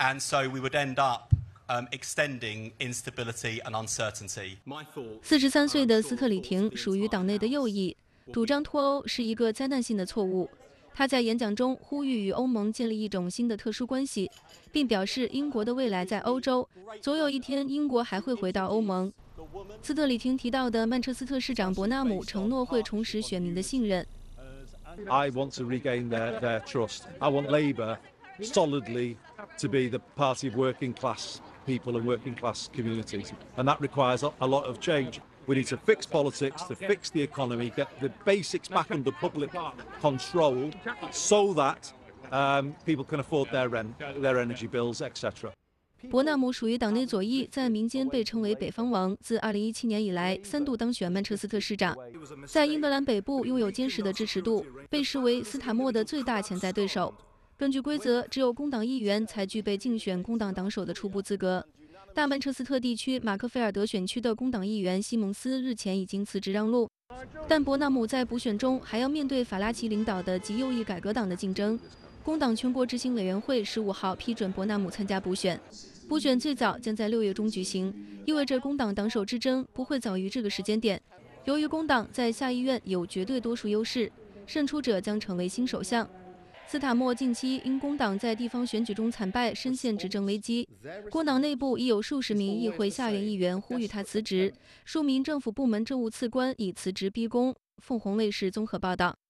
and so we would end up extending instability and uncertainty. 43岁的斯特里廷属于党内的右翼，主张脱欧是一个灾难性的错误。他在演讲中呼吁与欧盟建立一种新的特殊关系，并表示英国的未来在欧洲，总有一天英国还会回到欧盟。斯特里廷提到的曼彻斯特市长伯纳姆承诺会重拾选民的信任。 I want to regain their trust. I want Labour solidly to be the party of working class people and working class communities, and that requires a lot of change. We need to fix politics, to fix the economy, get the basics back under public control so that people can afford their rent, their energy bills, etc. 伯纳姆属于党内左翼，在民间被称为“北方王”。自2017年以来，3度当选曼彻斯特市长，在英格兰北部拥有坚实的支持度，被视为斯塔默的最大潜在对手。根据规则，只有工党议员才具备竞选工党党首的初步资格。大曼彻斯特地区马克菲尔德选区的工党议员西蒙斯日前已经辞职让路，但伯纳姆在补选中还要面对法拉奇领导的极右翼改革党的竞争。工党全国执行委员会15号批准伯纳姆参加补选，补选最早将在6月中举行，意味着工党党首之争不会早于这个时间点。由于工党在下议院有绝对多数优势，胜出者将成为新首相。斯塔默近期因工党在地方选举中惨败，深陷执政危机。工党内部已有数十名议会下院议员呼吁他辞职，数名政府部门政务次官以辞职逼宫。凤凰卫视综合报道。